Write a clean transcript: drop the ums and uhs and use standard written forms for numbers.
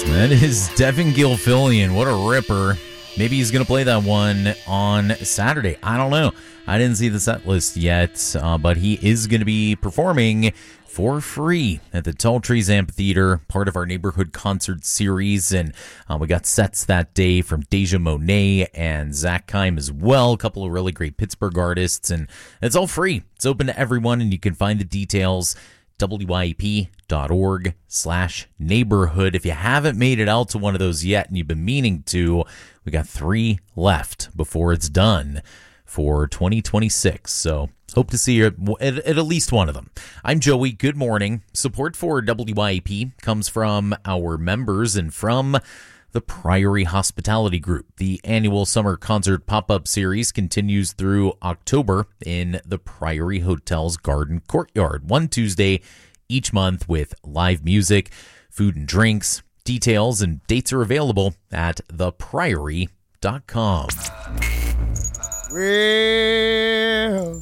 That is Devin Gilfillian. What a ripper. Maybe he's going to play that one on Saturday. I don't know. I didn't see the set list yet, but he is going to be performing for free at the Tall Trees Amphitheater, part of our neighborhood concert series. And we got sets that day from Deja Monet and Zach Kime as well. A couple of really great Pittsburgh artists. And it's all free. It's open to everyone, and you can find the details wyep.org/neighborhood. If you haven't made it out to one of those yet and you've been meaning to, we got 3 left before it's done for 2026. So hope to see you at least one of them. I'm Joey. Good morning. Support for WYAP comes from our members and from the Priory Hospitality Group. The annual summer concert pop-up series continues through October in the Priory Hotel's Garden Courtyard, one Tuesday each month with live music, food and drinks. Details and dates are available at thepriory.com. Well,